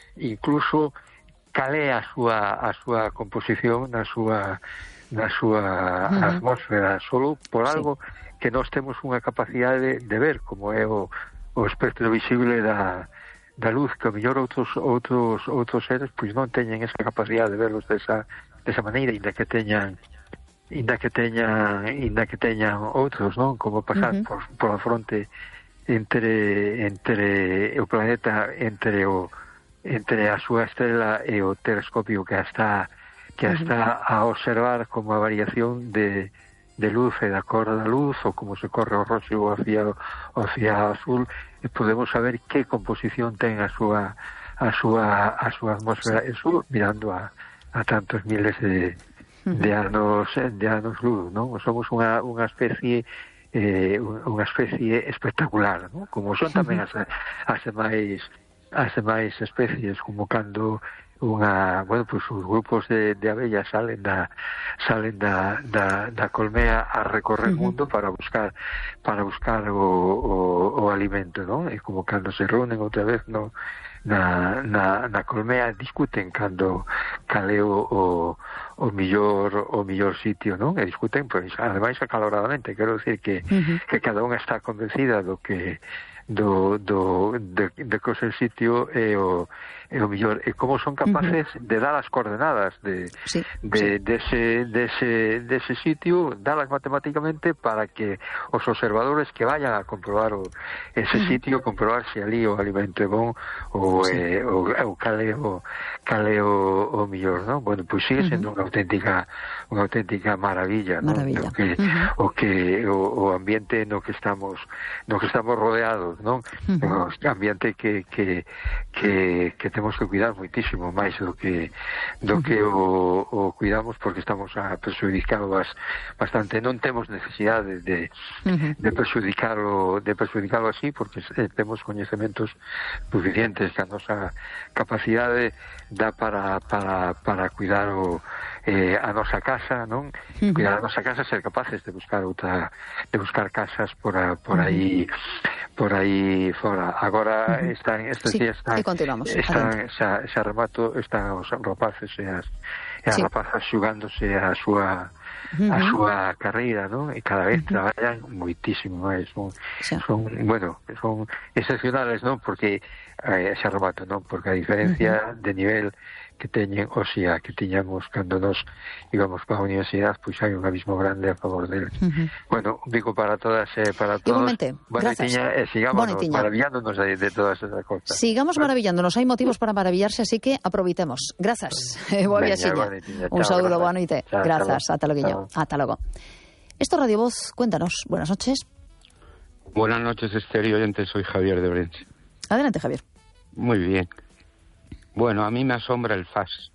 cal é a súa composición na súa atmósfera, solo por algo que nós temos unha capacidade de ver, como é o espectro visible da luz, que ao mellor outros seres pois non teñen esa capacidade de verlos desa maneira, inda que teñan outros, non? Como pasar por a fronte entre o planeta, entre a súa estrela e o telescopio que está a observar como a variación de luz e da cor da luz, ou como se corre o roxo hacia azul, e podemos saber que composición ten a súa atmósfera, eso mirando a tantos miles de anos luz, non? Somos unha especie espectacular, non? Como son tamén as demais especies, como cando os grupos de abellas salen da colmea a recorrer o mundo para buscar o alimento, non? E como cando se reúnen outra vez na colmea, discuten cal é o millor sitio, non? E discuten, pois, ademais acaloradamente. Quero decir que cada unha está convencida de que o seu sitio é o mellor, e como son capaces de dar as coordenadas dese sitio, dalas matemáticamente para que os observadores que vayan a comprobar ese sitio, comprobar se ali o alimento é bon ou cal é o mellor, non? Bueno, pois sigue sendo unha auténtica maravilla, non? O ambiente no que estamos rodeados, non? O ambiente que temos que cuidar moitísimo máis do que o cuidamos, porque estamos a perxudicalo bastante. Non temos necesidade de perxudicarlo así, porque temos coñecementos suficientes, que a nosa capacidade dá para cuidar a nosa casa, non? Cuidar a nosa casa, ser capaces de buscar casas por aí fora. Agora estes días xa remato, están os rapaces e as rapazas xugándose a súa carreira, non? E cada vez traballan moitísimo máis, son excepcionales, non? Porque xa remato, non? Porque a diferencia de nivel que teñen, o sea, que tiñamos cando nos íbamos para a universidade, pois hai un abismo grande a favor deles. Bueno, digo para todas e para todos. Igualmente, gracias. E sigamos maravillándonos de todas esas cosas. Sigamos maravillándonos, hai motivos para maravillarse, así que aproveitemos. Grazas. Boa viaxiña. Un saúdo, boa noite. Grazas, ata logo. Esto Radio Voz, cuéntanos. Buenas noches. Buenas noches, Esther y oyentes. Soy Javier de Orense. Adelante, Javier. Muy bien. Bueno, a mí me asombra el FAS.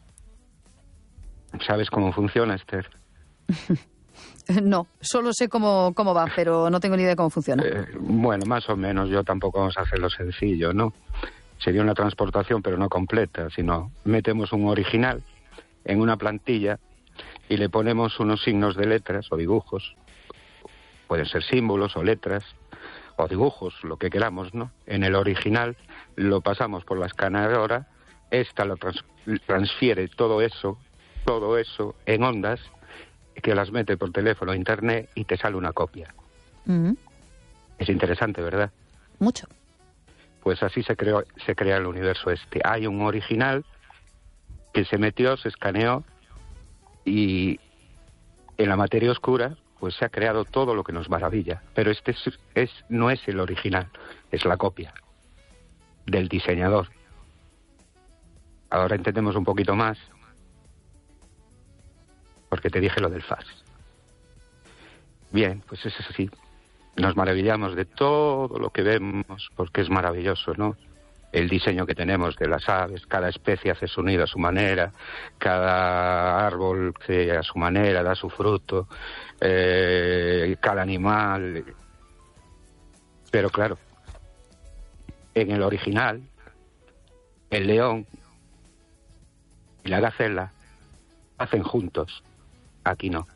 ¿Sabes cómo funciona, Esther? No, solo sé cómo va, pero no tengo ni idea de cómo funciona. Bueno, más o menos. Yo tampoco vamos a hacerlo sencillo, ¿no? Sería una transportación, pero no completa, sino metemos un original en una plantilla y le ponemos unos signos de letras o dibujos. Pueden ser símbolos o letras o dibujos, lo que queramos, ¿no? En el original lo pasamos por la escaneadora, esta lo transfiere todo eso en ondas, que las mete por teléfono a internet y te sale una copia. Es interesante, ¿verdad? Mucho. Pues así se crea el universo este. Hay un original que se metió, se escaneó y en la materia oscura pues se ha creado todo lo que nos maravilla. Pero este no es el original, es la copia del diseñador. Ahora entendemos un poquito más porque te dije lo del FAS. Bien, pues eso es así. Nos maravillamos de todo lo que vemos porque es maravilloso, ¿no? El diseño que tenemos de las aves, cada especie hace su nido a su manera, cada árbol que a su manera da su fruto, cada animal. Pero claro, en el original, el león y la gacela hacen juntos. Aquí no.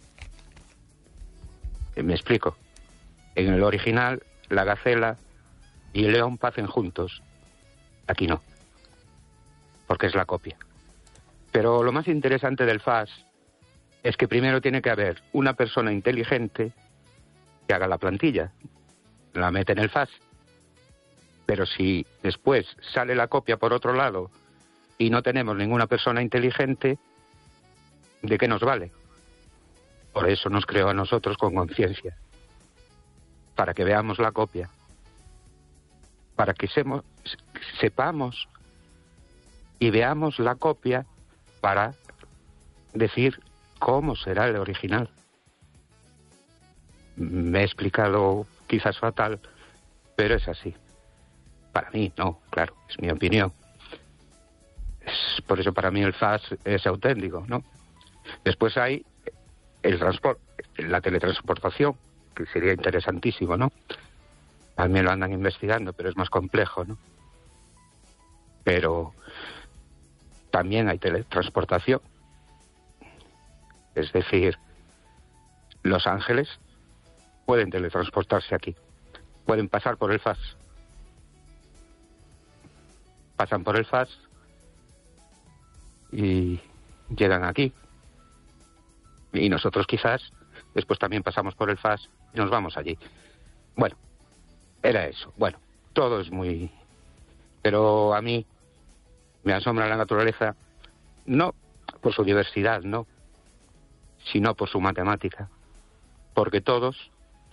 ¿Me explico? En el original, la gacela y el león hacen juntos. Aquí no. Porque es la copia. Pero lo más interesante del FAS es que primero tiene que haber una persona inteligente que haga la plantilla. La mete en el FAS. Pero si después sale la copia por otro lado y no tenemos ninguna persona inteligente, ¿de qué nos vale? Por eso nos creó a nosotros con conciencia. Para que veamos la copia. Para que sepamos y veamos la copia para decir cómo será el original. Me he explicado quizás fatal, pero es así. Para mí, no, claro, es mi opinión. Por eso para mí el FAS es auténtico, ¿no? Después hay el transporte, la teletransportación, que sería interesantísimo, ¿no? También lo andan investigando, pero es más complejo, ¿no? Pero también hay teletransportación. Es decir, los ángeles pueden teletransportarse aquí. Pueden pasar por el FAS. Pasan por el FAS y llegan aquí. Y nosotros quizás después también pasamos por el FAS y nos vamos allí. Bueno, era eso. Bueno, todo es muy... Pero a mí me asombra la naturaleza, no por su diversidad, no, sino por su matemática. Porque todos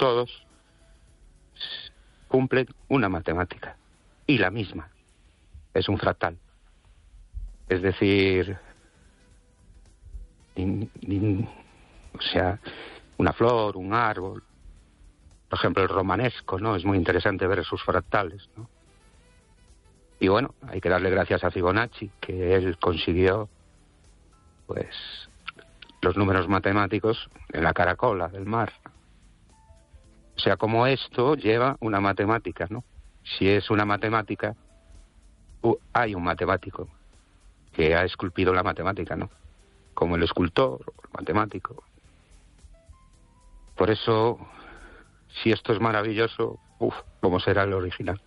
cumplen una matemática. Y la misma. Es un fractal. Es decir... o sea, una flor, un árbol. Por ejemplo, el romanesco, ¿no? Es muy interesante ver sus fractales, ¿no? Y bueno, hay que darle gracias a Fibonacci, que él consiguió, pues, los números matemáticos en la caracola del mar. O sea, como esto lleva una matemática, ¿no? Si es una matemática, hay un matemático que ha esculpido la matemática, ¿no? Como el escultor, el matemático. Por eso, si esto es maravilloso, ¿cómo será el original?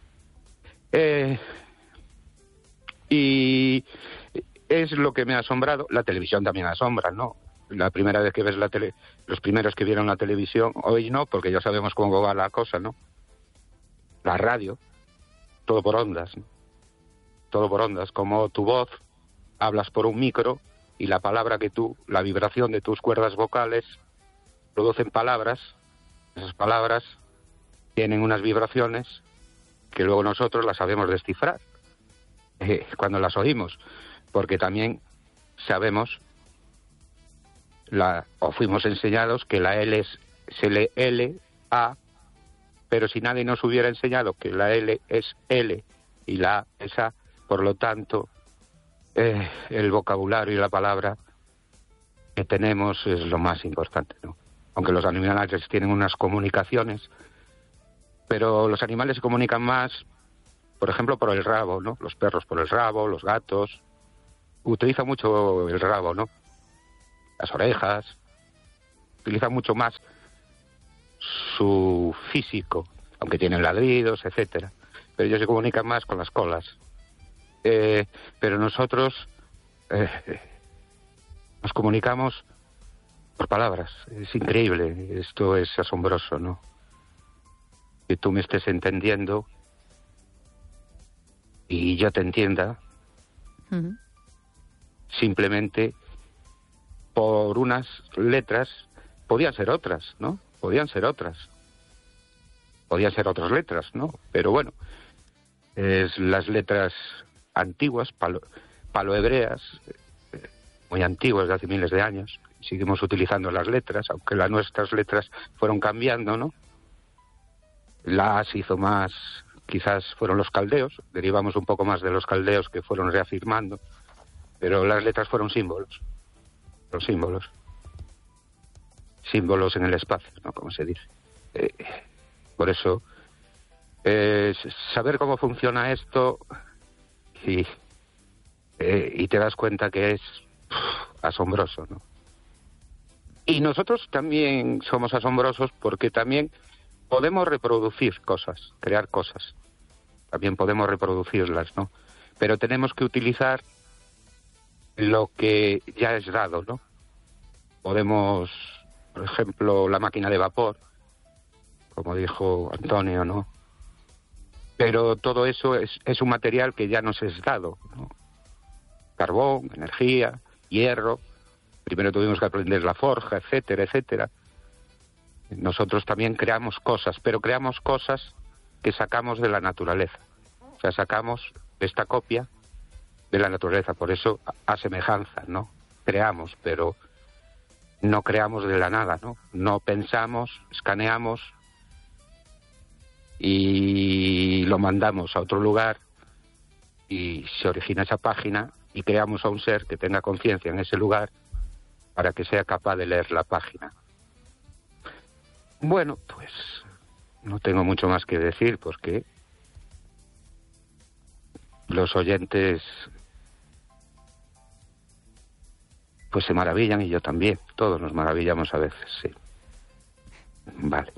Y es lo que me ha asombrado. La televisión también asombra, ¿no? La primera vez que ves los primeros que vieron la televisión, hoy no, porque ya sabemos cómo va la cosa, ¿no? La radio, todo por ondas, ¿no? Todo por ondas, como tu voz, hablas por un micro y la palabra la vibración de tus cuerdas vocales producen palabras. Esas palabras tienen unas vibraciones que luego nosotros las sabemos descifrar cuando las oímos, porque también sabemos o fuimos enseñados que la L se lee L, A, pero si nadie nos hubiera enseñado que la L es L y la A es A, por lo tanto, el vocabulario y la palabra que tenemos es lo más importante, ¿no? Aunque los animales tienen unas comunicaciones, pero los animales se comunican más, por ejemplo, por el rabo, ¿no? Los perros por el rabo, los gatos utilizan mucho el rabo, ¿no? Las orejas, utilizan mucho más su físico, aunque tienen ladridos, etcétera, pero ellos se comunican más con las colas. Pero nosotros nos comunicamos por palabras. Es increíble, esto es asombroso, ¿no? Que tú me estés entendiendo y yo te entienda, simplemente por unas letras. Podían ser otras, ¿no? Podían ser otras letras, ¿no? Pero bueno, es las letras antiguas, palohebreas, muy antiguas, de hace miles de años. Seguimos utilizando las letras, aunque las nuestras letras fueron cambiando, ¿no? La A se hizo más, quizás fueron los caldeos, derivamos un poco más de los caldeos que fueron reafirmando, pero las letras fueron símbolos, los símbolos en el espacio, ¿no? Como se dice. Por eso, saber cómo funciona esto y te das cuenta que es asombroso, ¿no? Y nosotros también somos asombrosos porque también podemos reproducir cosas, crear cosas. También podemos reproducirlas, ¿no? Pero tenemos que utilizar lo que ya es dado, ¿no? Podemos, por ejemplo, la máquina de vapor, como dijo Antonio, ¿no? Pero todo eso es un material que ya nos es dado, ¿no? Carbón, energía, hierro. Primero tuvimos que aprender la forja, etcétera, etcétera. Nosotros también creamos cosas, pero creamos cosas que sacamos de la naturaleza. O sea, sacamos esta copia de la naturaleza. Por eso, a semejanza, ¿no? Creamos, pero no creamos de la nada, ¿no? No pensamos, escaneamos y lo mandamos a otro lugar y se origina esa página y creamos a un ser que tenga conciencia en ese lugar para que sea capaz de leer la página. Bueno, pues no tengo mucho más que decir porque los oyentes pues se maravillan y yo también. Todos nos maravillamos a veces, sí. Vale.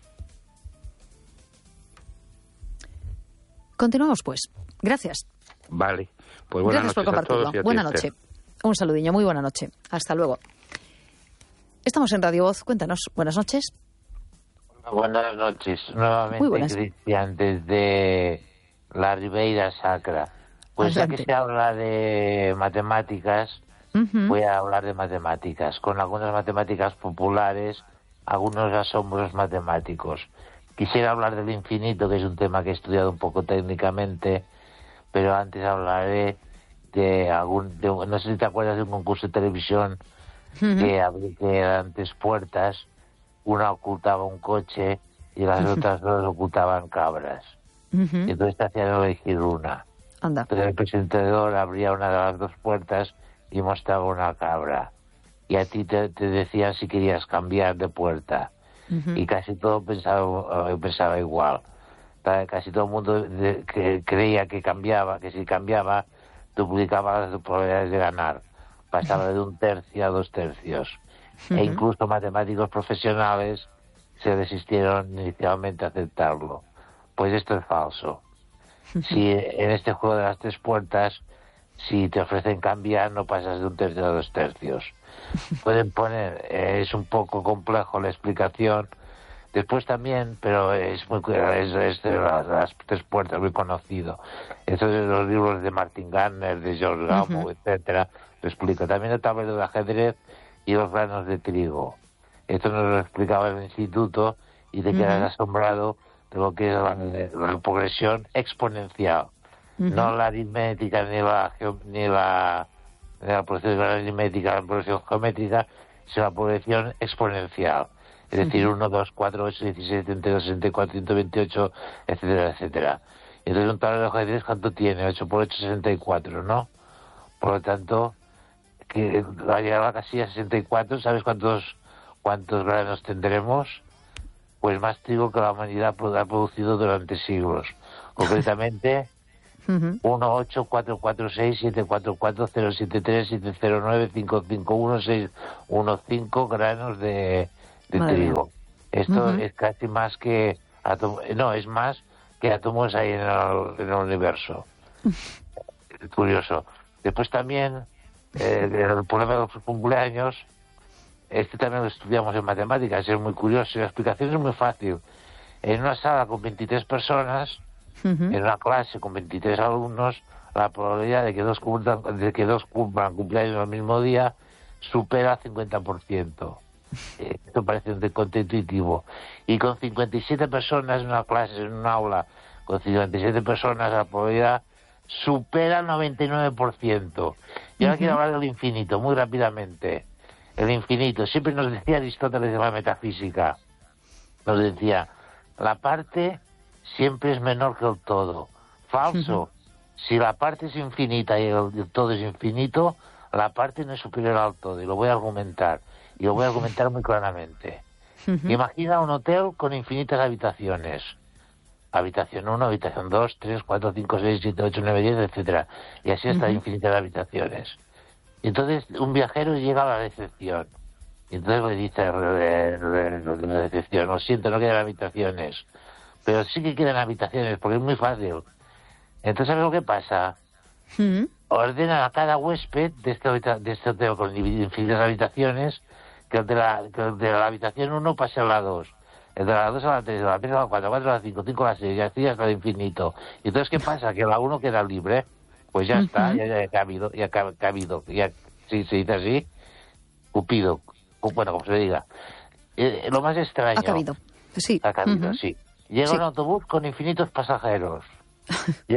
Continuamos pues. Gracias. Vale. Pues buenas noches por compartirlo. A todos. Buena noche. Un saludinho, muy buena noche. Hasta luego. Estamos en Radio Voz. Cuéntanos. Buenas noches. Buenas noches. Nuevamente, muy buenas. Cristian, desde la Ribeira Sacra. Pues adelante. Ya que se habla de matemáticas, voy a hablar de matemáticas, con algunas matemáticas populares, algunos asombros matemáticos. Quisiera hablar del infinito, que es un tema que he estudiado un poco técnicamente, pero antes hablaré no sé si te acuerdas de un concurso de televisión que eran 3 puertas, una ocultaba un coche y las otras 2 ocultaban cabras. Y entonces te hacían elegir una. Anda. Entonces el presentador abría una de las 2 puertas y mostraba una cabra. Y a ti te decían si querías cambiar de puerta. Y casi todo pensaba igual. Casi todo el mundo creía que si cambiaba, duplicaba las probabilidades de ganar. Pasaba de 1/3 a 2/3. E incluso matemáticos profesionales se resistieron inicialmente a aceptarlo. Pues esto es falso. Si en este juego de las 3 puertas, si te ofrecen cambiar, no pasas de 1/3 a 2/3. Pueden poner, es un poco complejo la explicación. Después también, pero es de las 3 puertas, muy conocido. Esto de los libros de Martin Gardner, de George Gamow, etcétera, lo explica. También el tablero de ajedrez y los granos de trigo. Esto nos lo explicaba en el instituto y te quedas asombrado de lo que es la progresión exponencial. No la aritmética ni la progresión aritmética, la progresión geométrica, sino la progresión exponencial. Es decir, 1, 2, 4, 8, 16, 32, 64, 128, etcétera, etcétera. Entonces un tablero de ajedrez, ¿cuánto tiene? 8 por 8, 64, ¿no? Por lo tanto, que al llegar a la casilla 64, ¿sabes cuántos granos tendremos? Pues más trigo que la humanidad ha producido durante siglos. Concretamente, 1, 8, 4, 4, 6, 7, 4, 4, 0, 7, 3, 7, 0, 9, 5, 5, 1, 6, 1, 5 granos de trigo. Esto es casi más que es más que átomos hay en el universo. Curioso. Después también el problema de los cumpleaños, también lo estudiamos en matemáticas, es muy curioso. La explicación es muy fácil. En una sala con 23 personas, en una clase con 23 alumnos, la probabilidad de que dos cumplan cumpleaños el mismo día supera el 50%. Esto parece un contraintuitivo. Y con 57 personas en una clase, en un aula, con 57 personas, la probabilidad supera el 99%. Y ahora quiero hablar del infinito, muy rápidamente. El infinito, siempre nos decía Aristóteles de la metafísica, nos decía, la parte siempre es menor que el todo. Falso. Si la parte es infinita y el todo es infinito, la parte no es superior al todo, y lo voy a argumentar. Y lo voy a argumentar muy claramente. Imagina un hotel con infinitas habitaciones. Habitación 1, habitación 2, 3, 4, 5, 6, 7, 8, 9, 10, etcétera. Y así hasta infinitas habitaciones. Y entonces un viajero llega a la recepción. Y entonces le dice a la recepción, lo siento, no quedan habitaciones. Pero sí que quedan habitaciones, porque es muy fácil. Entonces, ¿sabes lo que pasa? Ordena a cada huésped de este hotel con infinitas habitaciones que el de la habitación 1 pase a la 2, el de la 2 a la 3, de la 3 a la 4, 4 a la 5, 5 a la 6, y así hasta el infinito. Y entonces, ¿qué pasa? Que la 1 queda libre. Pues ya está, ya ha cabido, si se dice así, Cupido, bueno, como se diga. Lo más extraño... Ha cabido, sí. Ha cabido, sí. Llega un autobús con infinitos pasajeros. Y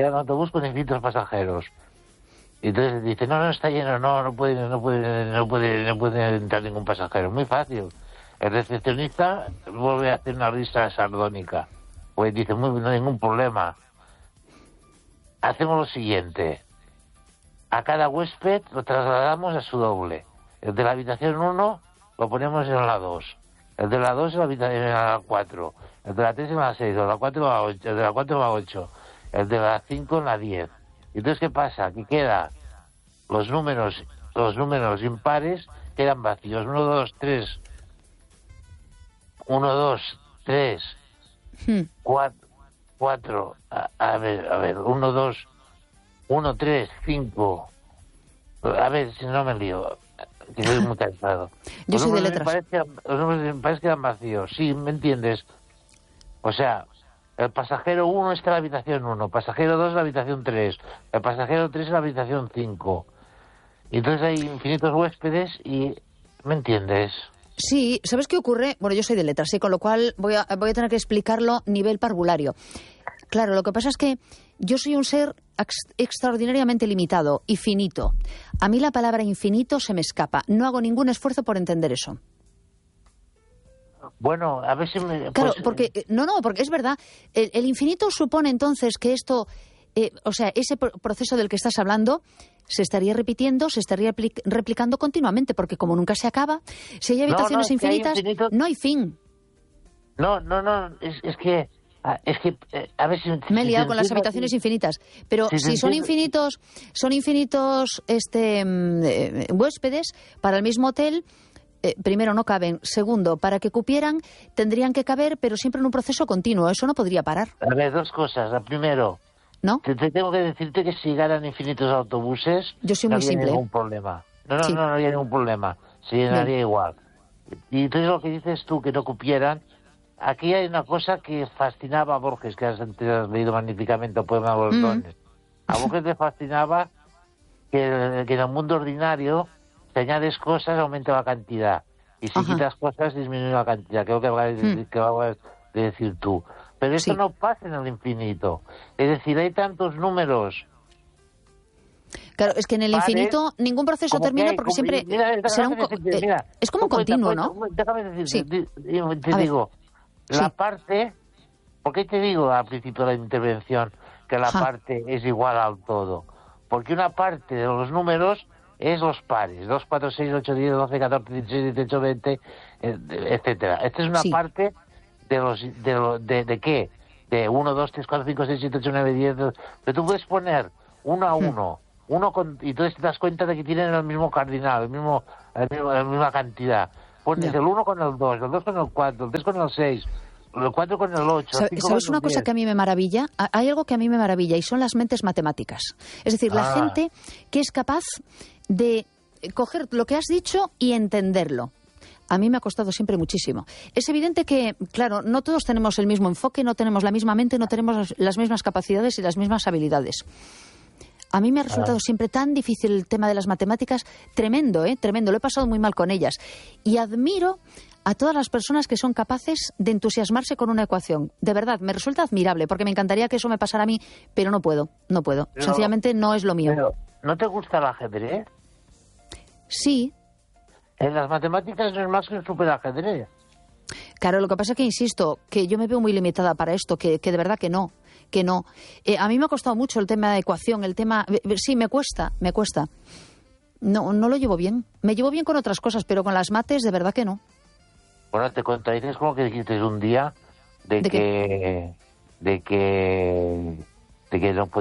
entonces dice, no, está lleno, no puede entrar ningún pasajero. Muy fácil. El recepcionista vuelve a hacer una risa sardónica. Pues dice, no hay ningún problema. Hacemos lo siguiente. A cada huésped lo trasladamos a su doble. El de la habitación 1 lo ponemos en la 2. El de la 2 en la 4. El de la 3 en la 6. El de la 4 en la 8. El de la 4 en la 8. El de la 5 en la 10. Y entonces, ¿qué pasa? Que queda los números impares quedan vacíos. 1, 2, 3. 1, 2, 3. 4. A ver. 1, 2. 1, 3, 5. A ver, si no me lío, que soy muy cansado. Yo soy de letras. Los números impares quedan vacíos. Sí, ¿me entiendes? O sea, el pasajero 1 está en la habitación 1, pasajero 2 en la habitación 3, el pasajero 3 en la habitación 5. Y entonces hay infinitos huéspedes y... ¿Me entiendes? Sí, ¿sabes qué ocurre? Bueno, yo soy de letras, sí, con lo cual voy a tener que explicarlo nivel parvulario. Claro, lo que pasa es que yo soy un ser extraordinariamente limitado y finito. A mí la palabra infinito se me escapa. No hago ningún esfuerzo por entender eso. Bueno, a veces me... Claro, porque es verdad. El infinito supone entonces que esto, ese proceso del que estás hablando se estaría repitiendo, se estaría replicando continuamente, porque como nunca se acaba, si hay habitaciones infinitas, no hay fin. No, es que a veces... Me he liado con las habitaciones infinitas, pero si son infinitos huéspedes para el mismo hotel... primero, no caben. Segundo, para que cupieran, tendrían que caber, pero siempre en un proceso continuo. Eso no podría parar. A ver, dos cosas. La primero, ¿no? Te tengo que decirte que si llegaran infinitos autobuses, yo soy no muy habría simple. Ningún problema. No habría ningún problema. Se llenaría igual. Y entonces lo que dices tú, que no cupieran, aquí hay una cosa que fascinaba a Borges, que has leído magníficamente el poema de los dones. A Borges le fascinaba que en el mundo ordinario... Si añades cosas, aumenta la cantidad. Y si quitas cosas, disminuye la cantidad. Creo que acabas de decir tú. Pero esto no pasa en el infinito. Es decir, hay tantos números Claro, es que en el infinito ningún proceso termina porque siempre será es como un continuo, ¿no? Déjame decirte, te digo, la parte, ¿por qué te digo al principio de la intervención que la parte es igual al todo? Porque una parte de los números es los pares, 2, 4, 6, 8, 10, 12, 14, 16, 18, 20, etcétera. Esta es una parte de ¿qué? De 1, 2, 3, 4, 5, 6, 7, 8, 9, 10... Pero tú puedes poner 1 a 1, y entonces te das cuenta de que tienen el mismo cardinal, la misma cantidad. Pones el 1 con el 2, el 2 con el 4, el 3 con el 6... el 4 con el 8. ¿Sabes una cosa que a mí me maravilla? Hay algo que a mí me maravilla y son las mentes matemáticas. Es decir, la gente que es capaz de coger lo que has dicho y entenderlo. A mí me ha costado siempre muchísimo. Es evidente que, claro, no todos tenemos el mismo enfoque, no tenemos la misma mente, no tenemos las mismas capacidades y las mismas habilidades. A mí me ha resultado siempre tan difícil el tema de las matemáticas, tremendo, tremendo. Lo he pasado muy mal con ellas. Y admiro a todas las personas que son capaces de entusiasmarse con una ecuación. De verdad, me resulta admirable, porque me encantaría que eso me pasara a mí, pero no puedo. Sencillamente no es lo mío. Pero, ¿no te gusta el ajedrez? Sí. En las matemáticas no es más que un superajedrez. Claro, lo que pasa es que, insisto, que yo me veo muy limitada para esto, que de verdad que no. A mí me ha costado mucho el tema de ecuación, el tema... Sí, me cuesta. No lo llevo bien. Me llevo bien con otras cosas, pero con las mates de verdad que no. Bueno, te contradices con lo que dijiste un día de que no podías